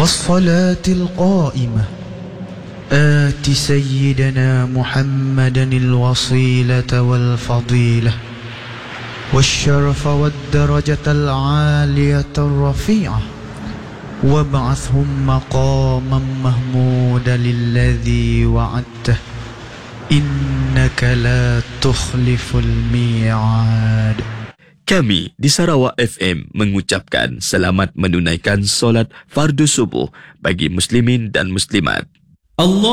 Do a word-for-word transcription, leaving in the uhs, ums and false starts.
والصلاة القائمة آت سيدنا محمدا الوصيلة والفضيلة والشرف والدرجة العالية الرفيعة وابعثهم مقاما محمودا الذي وعدته إنك لا تخلف الميعاد. Kami di Sarawak F M mengucapkan selamat menunaikan solat fardu subuh bagi muslimin dan muslimat. Allah